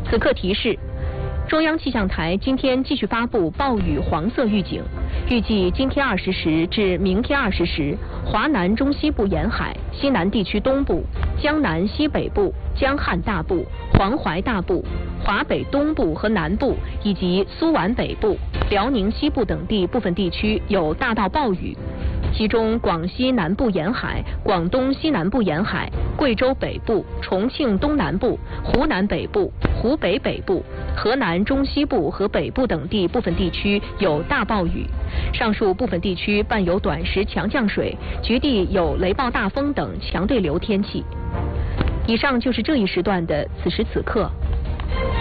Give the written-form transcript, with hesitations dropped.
此刻提示：中央气象台今天继续发布暴雨黄色预警，预计今天20时至明天20时，华南中西部沿海、西南地区东部、江南西北部、江汉大部、黄淮大部、华北东部和南部以及苏皖北部、辽宁西部等地部分地区有大到暴雨。其中，广西南部沿海、广东西南部沿海、贵州北部、重庆东南部、湖南北部、湖北北部、河南中西部和北部等地部分地区有大暴雨，上述部分地区伴有短时强降水，局地有雷暴大风等强对流天气。以上就是这一时段的此时此刻。